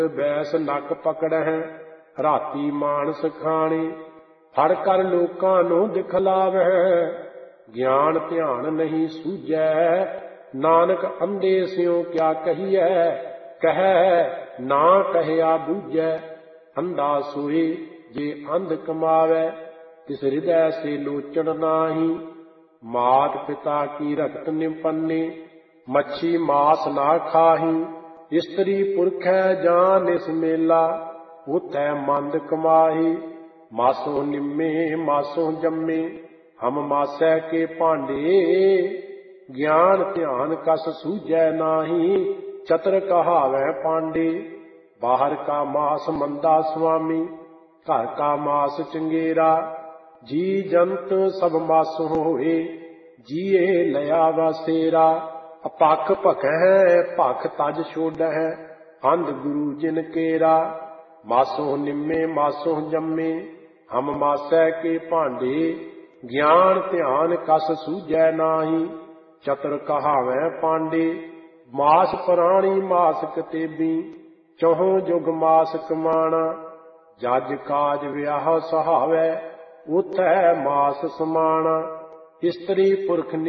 ਬੈਸ ਨੱਕ ਪਕੜਹਿ ਰਾਤੀ ਮਾਨਸ ਖਾਣੇ। ਫੜ ਕਰ ਲੋਕਾਂ ਨੂੰ ਦਿਖਲਾਵਹਿ ਗਿਆਨ ਧਿਆਨ ਨਹੀਂ ਸੂਝੈ। ਨਾਨਕ ਅੰਧੇ ਸਿਉ ਕਿਆ ਕਹੀਐ ਕਹਿ ਨਾ ਕਹਿਆ ਬੂਝੈ। ਅੰਧਾ ਸੋਏ ਜੇ ਅੰਧ ਕਮਾਵੈ ਤਿਸ ਹਿਰਦੈ ਸੇ ਲੋਚਨ ਨਾਹੀ। ਮਾਤ ਪਿਤਾ ਕੀ ਰਖਤ ਨਿਪੰਨੇ ਮੱਛੀ ਮਾਸ ਨਾ ਖਾਹੀ। ਇਸਤਰੀ ਪੁਰਖੈ ਜਾਂ ਨਿਸ ਮੇਲਾ ਉਥੈ ਮੰਦ ਕਮਾਹੀ। ਮਾਸੋ ਨਿੰਮੇ ਮਾਸੋ ਜੰਮੇ ਹਮ ਮਾਸੈ ਕੇ ਭਾਂਡੇ। ਗਿਆਨ ਧਿਆਨ ਕਸ ਸੂਝੈ ਨਾਹੀ ਚਤਰ ਕਹਾਵੈ ਪਾਂਡੇ। ਬਾਹਰ ਕਾ ਮਾਸ ਮੰਦਾ ਸੁਆਮੀ ਘਰ ਕਾ ਮਾਸ ਚੰਗੇਰਾ। ਜੀ ਜੰਤ ਸਭ ਮਾਸ ਹੋਏ ਜੀਏ ਲਿਆ ਵਾਸੇਰਾ। ਅਪੱਖ ਭਖੈ ਭਖ ਤਜ ਛੋਡਹਿ ਅੰਧ ਗੁਰੂ ਜਿਨ ਕੇਰਾ। ਮਾਸੋ ਨਿੰਮੇ ਮਾਸੋ ਜੰਮੇ ਹਮ ਮਾਸੈ ਕੇ ਭਾਂਡੇ। ਗਿਆਨ ਧਿਆਨ ਕਸ ਸੂਝੈ ਨਾਹੀ ਚਤਰ ਕਹਾਵੈ ਪਾਂਡੇ। ਮਾਸ ਪ੍ਰਾਣੀ ਮਾਸ ਕਤੇਬੀ ਚਹੁ ਜੁਗ ਮਾਸ ਕਮਾਣਾ। ਜਜ ਕਾਜ ਵਿਆਹ ਸਹਾਵੈ ਉਥੈ ਮਾਸ ਸਮਾਣਾ। ਇਸਤਰੀ ਪੁਰਖ